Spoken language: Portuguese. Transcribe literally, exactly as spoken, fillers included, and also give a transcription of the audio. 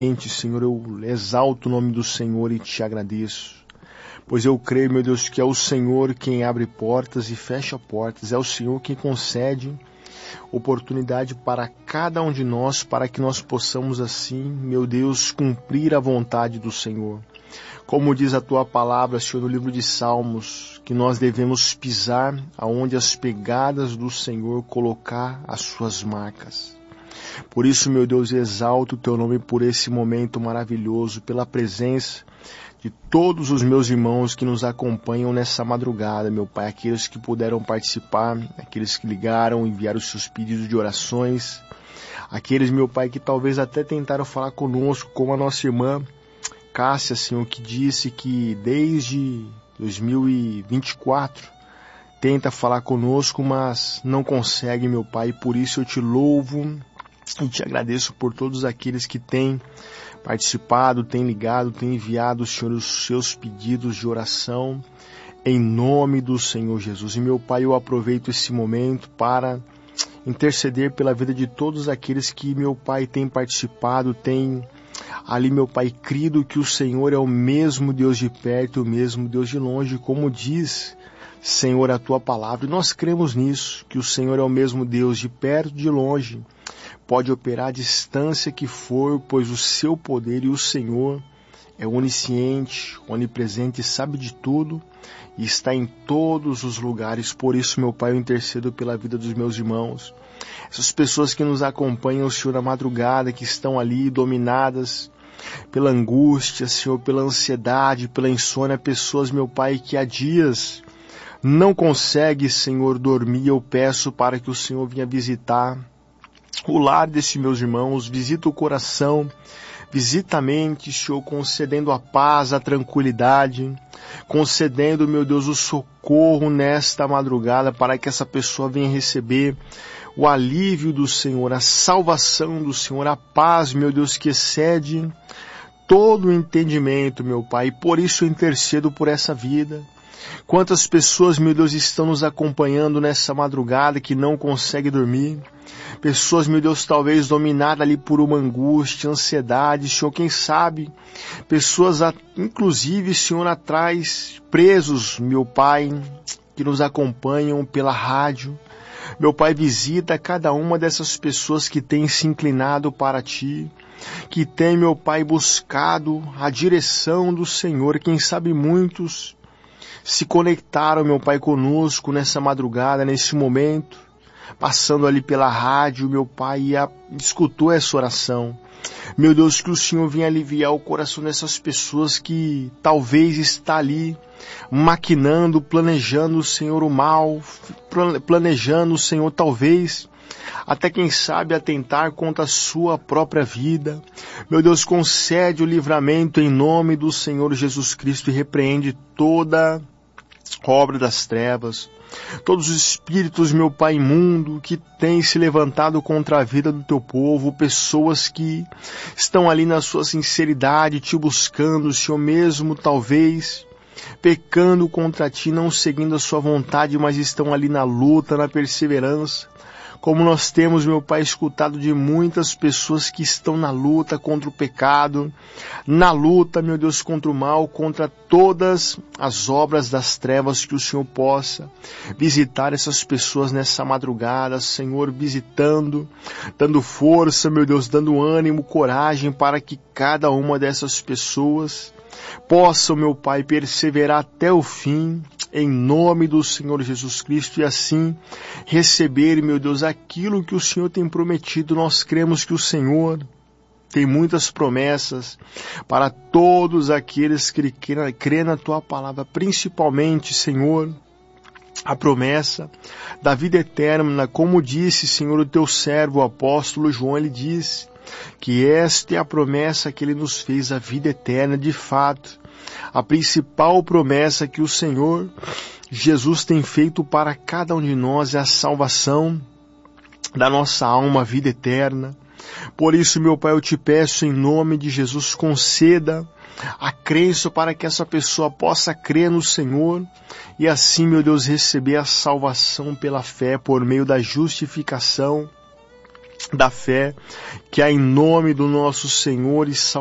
Senhor, eu exalto o nome do Senhor e te agradeço, pois eu creio, meu Deus, que é o Senhor quem abre portas e fecha portas, é o Senhor quem concede oportunidade para cada um de nós, para que nós possamos assim, meu Deus, cumprir a vontade do Senhor. Como diz a tua palavra, Senhor, no livro de Salmos, que nós devemos pisar aonde as pegadas do Senhor colocar as suas marcas. Por isso, meu Deus, exalto o teu nome por esse momento maravilhoso, pela presença de todos os meus irmãos que nos acompanham nessa madrugada, meu Pai, aqueles que puderam participar, aqueles que ligaram, enviaram os seus pedidos de orações, aqueles, meu Pai, que talvez até tentaram falar conosco, como a nossa irmã Cássia, Senhor, que disse que desde dois mil e vinte e quatro tenta falar conosco, mas não consegue, meu Pai, e por isso eu te louvo e te agradeço por todos aqueles que têm participado, têm ligado, têm enviado, Senhor, os seus pedidos de oração, em nome do Senhor Jesus. E, meu Pai, eu aproveito esse momento para interceder pela vida de todos aqueles que, meu Pai, têm participado, têm ali, meu Pai, crido que o Senhor é o mesmo Deus de perto, o mesmo Deus de longe, como diz, Senhor, a tua palavra. E nós cremos nisso, que o Senhor é o mesmo Deus de perto e de longe, pode operar a distância que for, pois o seu poder e o Senhor é onisciente, onipresente, sabe de tudo e está em todos os lugares. Por isso, meu Pai, eu intercedo pela vida dos meus irmãos, essas pessoas que nos acompanham, Senhor, na madrugada, que estão ali dominadas pela angústia, Senhor, pela ansiedade, pela insônia, pessoas, meu Pai, que há dias não conseguem, Senhor, dormir. Eu peço para que o Senhor venha visitar o lar desses meus irmãos, visita o coração, visita a mente, Senhor, concedendo a paz, a tranquilidade, concedendo, meu Deus, o socorro nesta madrugada, para que essa pessoa venha receber o alívio do Senhor, a salvação do Senhor, a paz, meu Deus, que excede todo o entendimento, meu Pai. E por isso eu intercedo por essa vida. Quantas pessoas, meu Deus, estão nos acompanhando nessa madrugada que não conseguem dormir. Pessoas, meu Deus, talvez dominadas ali por uma angústia, ansiedade, Senhor, quem sabe. Pessoas, inclusive, Senhor, atrás, presos, meu Pai, que nos acompanham pela rádio. Meu Pai, visita cada uma dessas pessoas que têm se inclinado para Ti, que têm, meu Pai, buscado a direção do Senhor. Quem sabe muitos se conectaram, meu Pai, conosco nessa madrugada, nesse momento, passando ali pela rádio, meu Pai, e a, escutou essa oração. Meu Deus, que o Senhor venha aliviar o coração dessas pessoas que talvez está ali maquinando, planejando, Senhor, o mal, planejando, Senhor, talvez até quem sabe atentar contra a sua própria vida. Meu Deus, concede o livramento em nome do Senhor Jesus Cristo e repreende toda obra das trevas, todos os espíritos, meu Pai, imundo, que têm se levantado contra a vida do teu povo, pessoas que estão ali na sua sinceridade, te buscando, Senhor, mesmo talvez pecando contra ti, não seguindo a sua vontade, mas estão ali na luta, na perseverança. Como nós temos, meu Pai, escutado de muitas pessoas que estão na luta contra o pecado, na luta, meu Deus, contra o mal, contra todas as obras das trevas, que o Senhor possa visitar essas pessoas nessa madrugada, Senhor, visitando, dando força, meu Deus, dando ânimo, coragem, para que cada uma dessas pessoas possam, meu Pai, perseverar até o fim, em nome do Senhor Jesus Cristo, e assim receber, meu Deus, aquilo que o Senhor tem prometido. Nós cremos que o Senhor tem muitas promessas para todos aqueles que crêem na Tua palavra, principalmente, Senhor, a promessa da vida eterna, como disse, Senhor, o Teu servo, o apóstolo João, ele disse que esta é a promessa que Ele nos fez, a vida eterna. De fato, a principal promessa que o Senhor Jesus tem feito para cada um de nós é a salvação da nossa alma, a vida eterna. Por isso, meu Pai, eu te peço em nome de Jesus, conceda a crença para que essa pessoa possa crer no Senhor e assim, meu Deus, receber a salvação pela fé por meio da justificação da fé que há em nome do nosso Senhor e Salvador